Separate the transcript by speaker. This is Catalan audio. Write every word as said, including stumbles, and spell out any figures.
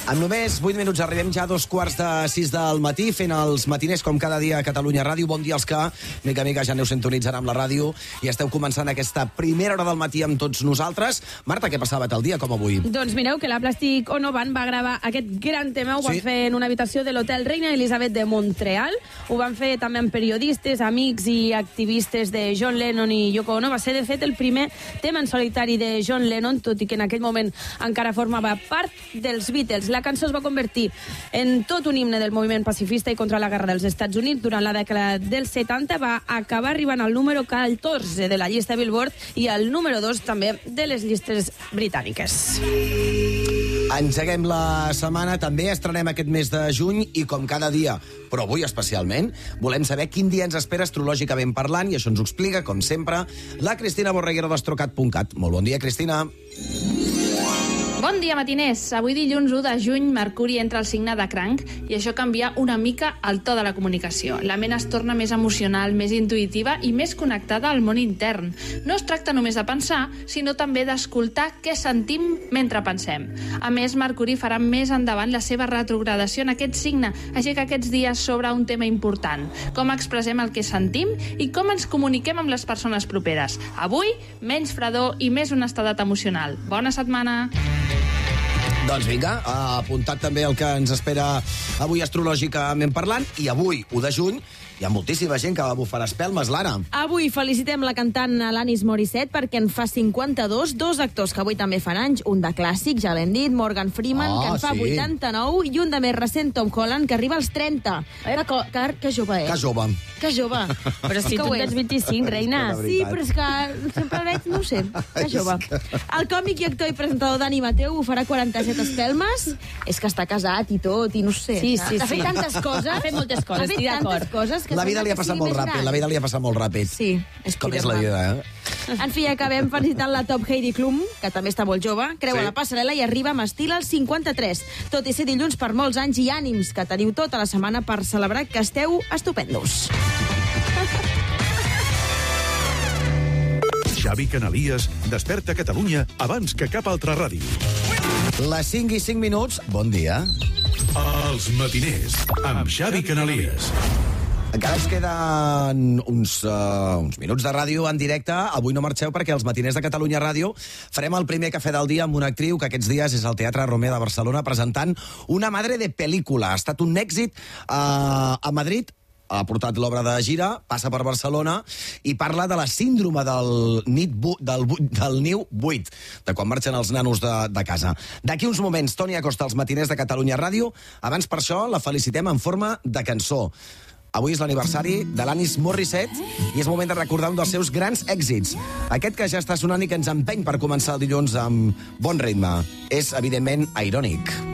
Speaker 1: En només vuit minuts arribem ja a dos quarts de sis del matí, fent els matiners com cada dia a Catalunya Ràdio. Bon dia als que, mica a mica, ja aneu sintonitzant amb la ràdio i esteu començant aquesta primera hora del matí amb tots nosaltres. Marta, què passava tal dia com avui?
Speaker 2: Doncs mireu que la Plastic Ono Band va gravar aquest gran tema, ho van
Speaker 1: Sí.
Speaker 2: fer en una habitació de l'Hotel Reina Elisabet de Montreal. Ho van fer també amb periodistes, amics i activistes de John Lennon i Yoko Ono. Va ser, de fet, el primer tema en solitari de John Lennon, tot i que en aquell moment encara formava part dels Beatles. La cançó es va convertir en tot un himne del moviment pacifista i contra la guerra dels Estats Units. Durant la dècada dels setanta va acabar arribant al número catorze de la llista Billboard i al número dos també de les llistes britàniques.
Speaker 1: Engeguem la setmana, també estrenem aquest mes de juny i com cada dia, però avui especialment, volem saber quin dia ens espera astrològicament parlant i això ens ho explica, com sempre, la Cristina Borreguero d'Astrocat punt cat. Molt bon dia, Cristina.
Speaker 3: Bon dia, matiners. Avui dilluns u de juny, Mercuri entra al signe de Cranc i això canvia una mica el to de la comunicació. La ment es torna més emocional, més intuïtiva i més connectada al món intern. No es tracta només de pensar, sinó també d'escoltar què sentim mentre pensem. A més, Mercuri farà més endavant la seva retrogradació en aquest signe, així que aquests dies s'obre un tema important. Com expressem el que sentim i com ens comuniquem amb les persones properes. Avui, menys fredor i més honestedat emocional. Bona setmana!
Speaker 1: Doncs vinga, apuntat també el que ens espera avui astrològicament parlant, i avui, u de juny, hi ha moltíssima gent que va bufar espelmes, Lara.
Speaker 2: Avui felicitem la cantant Alanis Morissette perquè en fa cinquanta-dos, dos actors que avui també fan anys, un de clàssic, ja l'hem dit, Morgan Freeman,
Speaker 1: Oh,
Speaker 2: que en fa
Speaker 1: sí.
Speaker 2: vuitanta-nou, i un de més recent, Tom Holland, que arriba als trenta. Que, que, que jove és.
Speaker 1: Que jove.
Speaker 2: Que jove.
Speaker 3: Però si
Speaker 2: Que
Speaker 3: tu
Speaker 2: ho és.
Speaker 3: tens vint-i-cinc, reina.
Speaker 1: La
Speaker 2: Sí,
Speaker 1: veritat.
Speaker 2: però és que sempre el veig, no ho sé, que jove. El còmic i actor i presentador Dani Mateu ho farà quaranta-set espelmes. És que està casat i tot, i no sé.
Speaker 3: Sí, sí,
Speaker 2: ha
Speaker 3: sí.
Speaker 2: fet tantes coses.
Speaker 3: Ha fet moltes coses,
Speaker 2: Ha fet
Speaker 3: estic d'acord.
Speaker 2: tantes coses que
Speaker 1: La vida
Speaker 2: sembla
Speaker 1: li ha
Speaker 2: que
Speaker 1: passat
Speaker 2: sigui
Speaker 1: molt
Speaker 2: més
Speaker 1: ràpid,
Speaker 2: gran.
Speaker 1: la vida li ha passat molt ràpid.
Speaker 2: Sí, és
Speaker 1: Com és la vida, eh?
Speaker 2: En fi, acabem felicitant la top Heidi Klum, que també està molt jove, creua
Speaker 1: Sí.
Speaker 2: la passarel·la i arriba amb estil als cinquanta-tres. Tot i ser dilluns per molts anys i ànims, que teniu tota la setmana per celebrar que esteu estupendos.
Speaker 4: Xavi Canalies desperta Catalunya abans que cap altra ràdio.
Speaker 1: Les cinc i cinc minuts, bon dia.
Speaker 4: Els matiners amb Xavi Canalies.
Speaker 1: Encara us queden uns, uh, uns minuts de ràdio en directe. Avui no marxeu perquè els matiners de Catalunya Ràdio farem el primer cafè del dia amb una actriu que aquests dies és al Teatre Romea de Barcelona presentant Una madre de pel·lícula. Ha estat un èxit uh, a Madrid. Ha portat l'obra de gira, passa per Barcelona i parla de la síndrome del, nit bu, del, bu, del niu buit, de quan marxen els nanos de, de casa. D'aquí uns moments, Toni Acosta, als matiners de Catalunya Ràdio. Abans, per això, la felicitem en forma de cançó. Avui és l'aniversari de l'Alanis Morissette i és moment de recordar un dels seus grans èxits. Aquest que ja està sonant i que ens empeny per començar el dilluns amb bon ritme. És, evidentment, Ironic.